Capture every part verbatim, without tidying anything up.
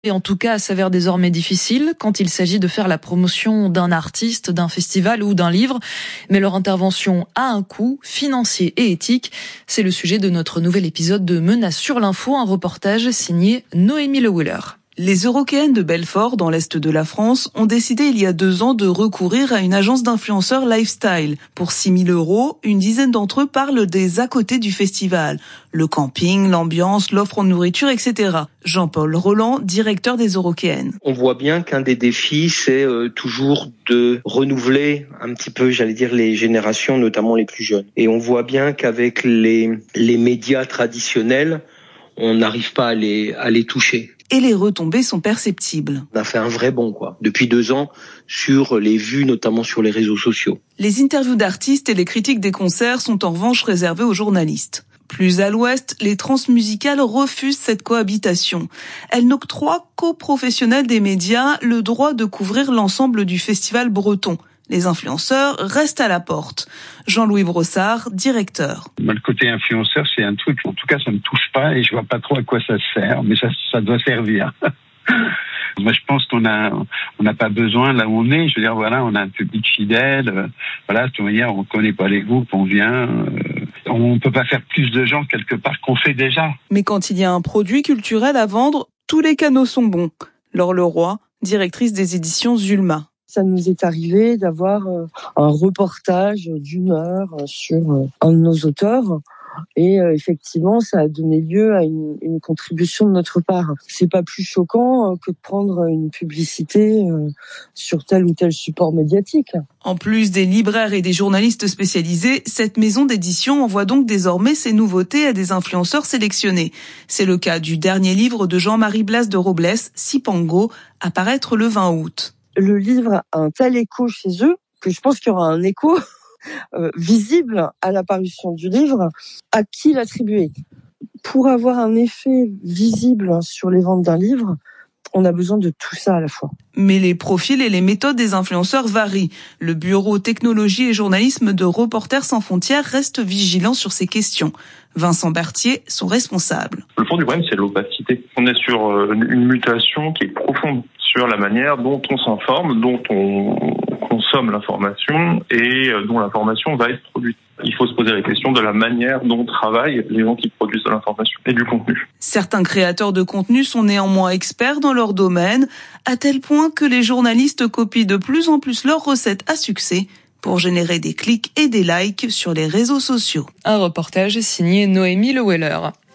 Et en tout cas, s'avère désormais difficile quand il s'agit de faire la promotion d'un artiste, d'un festival ou d'un livre. Mais leur intervention a un coût financier et éthique. C'est le sujet de notre nouvel épisode de Menace sur l'info, un reportage signé Noémie Lewiller. Les Eurockéennes de Belfort, dans l'est de la France, ont décidé il y a deux ans de recourir à une agence d'influenceurs lifestyle. Pour six mille euros, une dizaine d'entre eux parlent des à côté du festival. Le camping, l'ambiance, l'offre en nourriture, et cetera. Jean-Paul Roland, directeur des Eurockéennes. On voit bien qu'un des défis, c'est euh, toujours de renouveler un petit peu, j'allais dire, les générations, notamment les plus jeunes. Et on voit bien qu'avec les, les médias traditionnels, on n'arrive pas à les, à les toucher. Et les retombées sont perceptibles. On a fait un vrai bond, quoi, depuis deux ans, sur les vues, notamment sur les réseaux sociaux. Les interviews d'artistes et les critiques des concerts sont en revanche réservées aux journalistes. Plus à l'ouest, les transmusicales refusent cette cohabitation. Elles n'octroient qu'aux professionnels des médias le droit de couvrir l'ensemble du festival breton. Les influenceurs restent à la porte. Jean-Louis Brossard, directeur. Le côté influenceur, c'est un truc, en tout cas, ça me touche pas et je vois pas trop à quoi ça sert, mais ça, ça doit servir. Moi, je pense qu'on a, on n'a pas besoin là où on est. Je veux dire, voilà, on a un public fidèle. Euh, voilà, de toute manière, on connaît pas les groupes, on vient. Euh, on peut pas faire plus de gens quelque part qu'on fait déjà. Mais quand il y a un produit culturel à vendre, tous les canaux sont bons. Laure Leroy, directrice des éditions Zulma. Ça nous est arrivé d'avoir un reportage d'une heure sur un de nos auteurs. Et effectivement, ça a donné lieu à une, une contribution de notre part. C'est pas plus choquant que de prendre une publicité sur tel ou tel support médiatique. En plus des libraires et des journalistes spécialisés, cette maison d'édition envoie donc désormais ses nouveautés à des influenceurs sélectionnés. C'est le cas du dernier livre de Jean-Marie Blas de Robles, Sipango, à paraître le vingt août. Le livre a un tel écho chez eux que je pense qu'il y aura un écho euh, visible à l'apparition du livre. À qui l'attribuer ? Pour avoir un effet visible sur les ventes d'un livre, on a besoin de tout ça à la fois. Mais les profils et les méthodes des influenceurs varient. Le bureau technologie et journalisme de Reporters sans frontières reste vigilant sur ces questions. Vincent Berthier, son responsable. Le fond du problème, c'est l'opacité. On est sur une mutation qui est profonde sur la manière dont on s'informe, dont on consomme l'information et dont l'information va être produite. Il faut se poser la question de la manière dont travaillent les gens qui produisent de l'information et du contenu. Certains créateurs de contenu sont néanmoins experts dans leur domaine, à tel point que les journalistes copient de plus en plus leurs recettes à succès pour générer des clics et des likes sur les réseaux sociaux. Un reportage signé Noémie Lewiller.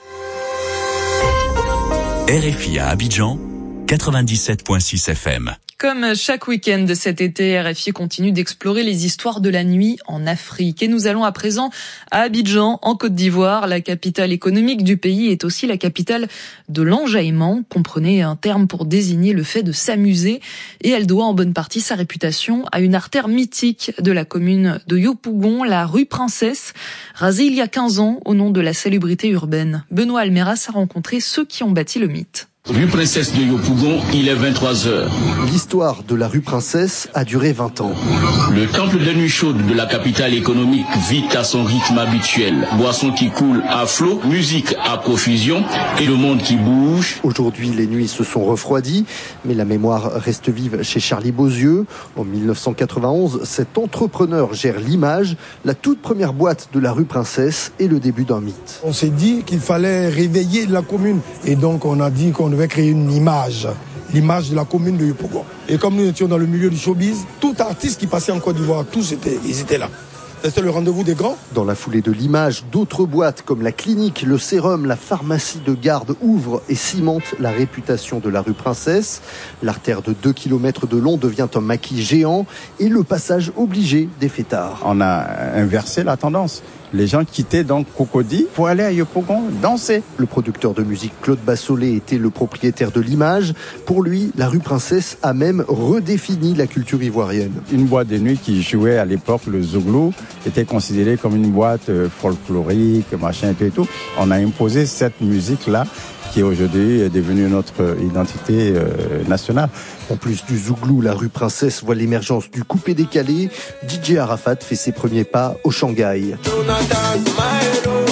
R F I à Abidjan, quatre-vingt-dix-sept virgule six F M. Comme chaque week-end de cet été, R F I continue d'explorer les histoires de la nuit en Afrique. Et nous allons à présent à Abidjan, en Côte d'Ivoire. La capitale économique du pays est aussi la capitale de l'enjaillement. Comprenez un terme pour désigner le fait de s'amuser. Et elle doit en bonne partie sa réputation à une artère mythique de la commune de Yopougon, la rue Princesse, rasée il y a quinze ans au nom de la salubrité urbaine. Benoît Almeras a rencontré ceux qui ont bâti le mythe. Rue Princesse de Yopougon, il est vingt-trois heures. L'histoire de la rue Princesse a duré vingt ans. Le temple de nuit chaude de la capitale économique vit à son rythme habituel. Boisson qui coule à flot, musique à profusion et le monde qui bouge. Aujourd'hui, les nuits se sont refroidies, mais la mémoire reste vive chez Charlie Beauzieux. En mille neuf cent quatre-vingt-onze, cet entrepreneur gère l'image, la toute première boîte de la rue Princesse et le début d'un mythe. On s'est dit qu'il fallait réveiller la commune et donc on a dit qu'on devait créer une image, l'image de la commune de Yopougon. Et comme nous étions dans le milieu du showbiz, tout artiste qui passait en Côte d'Ivoire, tous étaient, ils étaient là. C'était le rendez-vous des grands. Dans la foulée de l'image, d'autres boîtes comme la clinique, le sérum, la pharmacie de garde ouvrent et cimentent la réputation de la rue Princesse. L'artère de deux kilomètres de long devient un maquis géant et le passage obligé des fêtards. On a inversé la tendance. Les gens quittaient donc Cocody pour aller à Yopougon danser. Le producteur de musique Claude Bassolé était le propriétaire de l'image. Pour lui, la rue Princesse a même redéfini la culture ivoirienne. Une boîte de nuit qui jouait à l'époque le Zouglou était considérée comme une boîte folklorique, machin et tout et tout. On a imposé cette musique-là qui aujourd'hui est devenue notre identité euh, nationale. En plus du Zouglou, la rue Princesse voit l'émergence du coupé-décalé. D J Arafat fait ses premiers pas au Shanghai.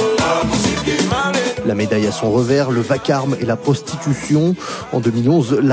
La médaille à son revers, le vacarme et la prostitution. En deux mille onze, la